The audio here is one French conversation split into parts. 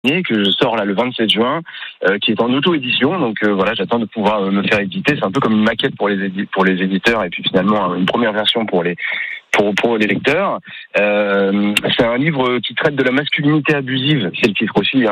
que je sors là le 27 juin, qui est en auto-édition. Donc voilà, j'attends de pouvoir me faire éditer. C'est un peu comme une maquette pour les éditeurs et puis finalement une première version pour les lecteurs. C'est un livre qui traite de la masculinité abusive, c'est le titre aussi,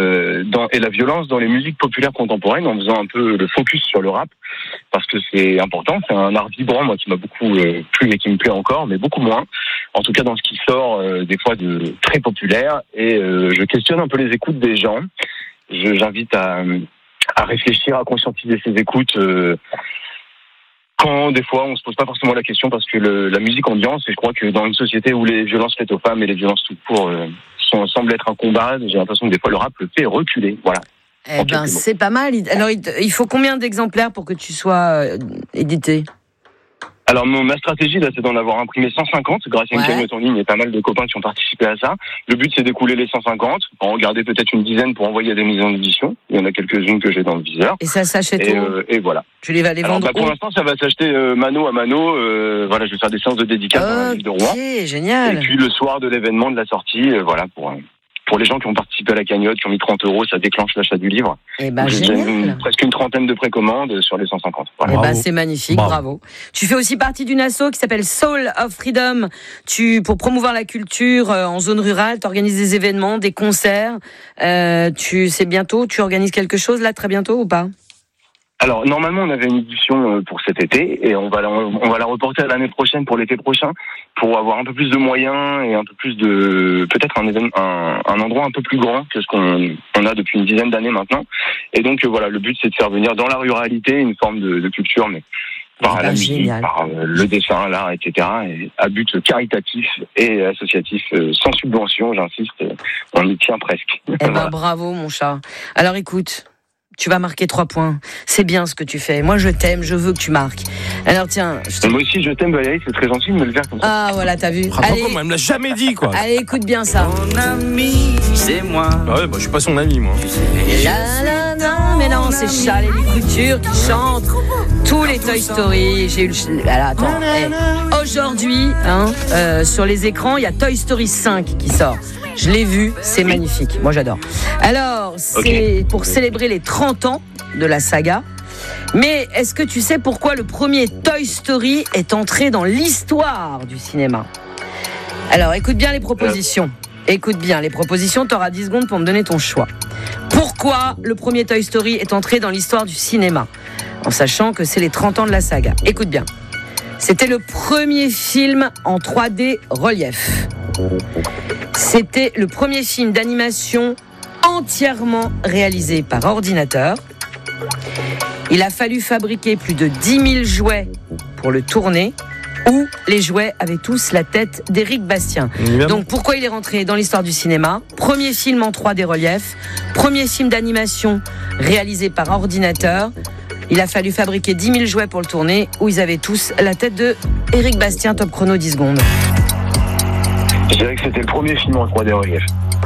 et la violence dans les musiques populaires contemporaines, en faisant un peu le focus sur le rap, parce que c'est important. C'est un art vibrant, moi, qui m'a beaucoup plu et qui me plaît encore, mais beaucoup moins. En tout cas, dans ce qui sort des fois de très populaire. Et je questionne un peu les écoutes des gens. J'invite à réfléchir, à conscientiser ces écoutes. Quand des fois on se pose pas forcément la question, parce que la musique ambiance, et je crois que dans une société où les violences faites aux femmes et les violences tout court semblent être un combat, j'ai l'impression que des fois le rap le fait reculer. Voilà. Eh ben c'est pas mal. Alors il faut combien d'exemplaires pour que tu sois édité ? Alors ma stratégie là, c'est d'en avoir imprimé 150 grâce à une cagnotte en ligne et pas mal de copains qui ont participé à ça. Le but, c'est d'écouler les 150, en garder peut-être une dizaine pour envoyer à des maisons d'édition. Il y en a quelques-unes que j'ai dans le viseur. Et ça s'achète où ? Et voilà. Tu les vas les vendre pour l'instant, ça va s'acheter mano à mano. Voilà, je vais faire des séances de dédicace dans la ville de Rouen. Ok, génial. Et puis le soir de l'événement, de la sortie, voilà, pour les gens qui ont participé à la cagnotte, qui ont mis 30 €, ça déclenche l'achat du livre. Eh ben, génial. Presque une trentaine de précommandes sur les 150. Voilà. Eh ben, c'est magnifique, bravo. Tu fais aussi partie d'une asso qui s'appelle Soul of Freedom. Pour promouvoir la culture en zone rurale, tu organises des événements, des concerts. Tu organises quelque chose là, très bientôt ou pas ? Alors normalement on avait une édition pour cet été et on va la reporter à l'année prochaine, pour l'été prochain, pour avoir un peu plus de moyens et un peu plus de peut-être un endroit un peu plus grand que ce qu'on a depuis une dizaine d'années maintenant. Et donc voilà, le but c'est de faire venir dans la ruralité une forme de culture, mais par la musique, par le dessin, l'art, etc. Et à but caritatif et associatif, sans subvention, j'insiste, on y tient presque. Eh ben bravo mon chat. Alors écoute, tu vas marquer 3 points. C'est bien ce que tu fais. Moi, je t'aime, je veux que tu marques. Alors, tiens. Moi aussi, je t'aime, Valérie, c'est très gentil de me le faire comme ça. Ah, voilà, t'as vu. Allez, elle me l'a jamais dit, quoi. Allez, écoute bien ça. Mon ami, c'est moi. Ah ouais, je suis pas son ami, moi. Mais non, c'est Charles et Couture qui chantent tous les Toy Story. J'ai eu attends. Aujourd'hui, sur les écrans, il y a Toy Story 5 qui sort. Je l'ai vu, c'est magnifique. Moi, j'adore. Alors, c'est pour célébrer les 30 ans de la saga. Mais est-ce que tu sais pourquoi le premier Toy Story est entré dans l'histoire du cinéma ? Alors, écoute bien les propositions. T'auras 10 secondes pour me donner ton choix. Pourquoi le premier Toy Story est entré dans l'histoire du cinéma ? En sachant que c'est les 30 ans de la saga. Écoute bien. C'était le premier film en 3D relief. C'était le premier film d'animation entièrement réalisé par ordinateur. Il a fallu fabriquer plus de 10 000 jouets pour le tourner, où les jouets avaient tous la tête d'Éric Bastien. Donc pourquoi il est rentré dans l'histoire du cinéma ? Premier film en 3D relief, premier film d'animation réalisé par ordinateur. Il a fallu fabriquer 10 000 jouets pour le tourner, où ils avaient tous la tête de Éric Bastien. Top chrono, 10 secondes. Je dirais que c'était le premier film en 3D relief.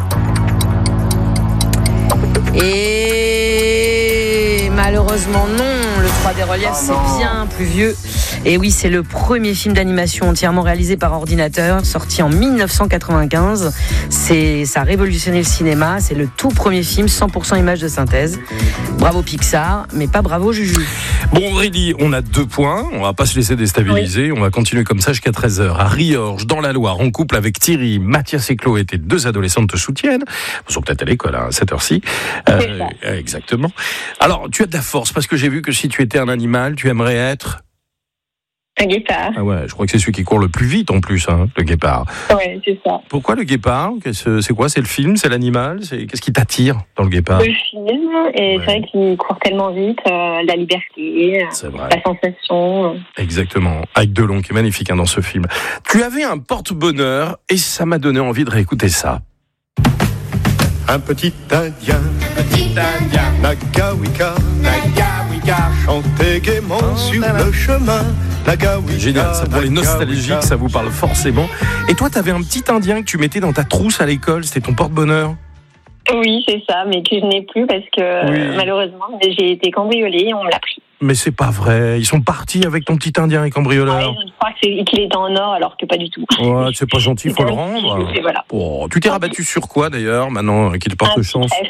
Et malheureusement non, le 3D relief c'est bien plus vieux. Et oui, c'est le premier film d'animation entièrement réalisé par ordinateur, sorti en 1995. Ça a révolutionné le cinéma, c'est le tout premier film 100% images de synthèse. Bravo Pixar, mais pas bravo Juju. Bon Aurélie, on a 2 points, on va pas se laisser déstabiliser, on va continuer comme ça jusqu'à 13h. À Riorges, dans la Loire, en couple avec Thierry, Mathias et Chloé, tes 2 adolescentes te soutiennent. Ils sont peut-être à l'école à cette heure-ci. Exactement. Alors, tu as de la force, parce que j'ai vu que si tu étais un animal, tu aimerais être... Un guépard. Ah ouais, je crois que c'est celui qui court le plus vite en plus, le guépard. Ouais, c'est ça. Pourquoi le guépard ? C'est quoi ? C'est le film ? C'est l'animal ? Qu'est-ce qui t'attire dans le guépard ? Le film, et c'est vrai qu'il court tellement vite, la liberté, la sensation. Exactement, avec Delon qui est magnifique dans ce film. Tu avais un porte-bonheur et ça m'a donné envie de réécouter ça. Un petit Indien, Nagawika, chantait gaiement sur le chemin. Génial, ça pour les nostalgiques, ça vous parle forcément. Et toi, t'avais un petit Indien que tu mettais dans ta trousse à l'école, c'était ton porte-bonheur ? Oui, c'est ça, mais que je n'ai plus parce que malheureusement, j'ai été cambriolée et on me l'a pris. Mais c'est pas vrai. Ils sont partis avec ton petit Indien et cambrioleur. Je crois qu'il était en or alors que pas du tout. Ouais, c'est pas gentil, il faut le rendre. Voilà. Oh, tu t'es rabattu sur quoi d'ailleurs, maintenant qu'il te porte chance?